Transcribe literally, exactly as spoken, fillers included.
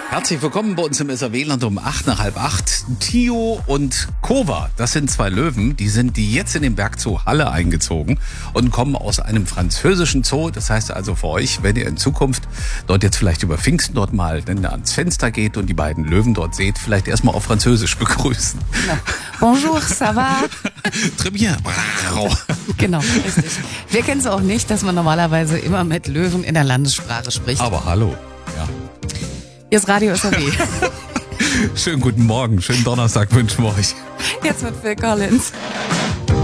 Herzlich willkommen bei uns im S R W-Land um acht nach halb acht. Tio und Kova, das sind zwei Löwen, die sind die jetzt in den Bergzoo Halle eingezogen und kommen aus einem französischen Zoo. Das heißt also für euch, wenn ihr in Zukunft dort jetzt vielleicht über Pfingsten dort mal dann ans Fenster geht und die beiden Löwen dort seht, vielleicht erstmal auf Französisch begrüßen. Genau. Bonjour, ça va? Très bien. Genau, richtig. Wir kennen es auch nicht, dass man normalerweise immer mit Löwen in der Landessprache spricht. Aber hallo. Ja. Hier ist Radio S R W. Schönen guten Morgen, schönen Donnerstag wünschen wir euch. Jetzt mit Phil Collins.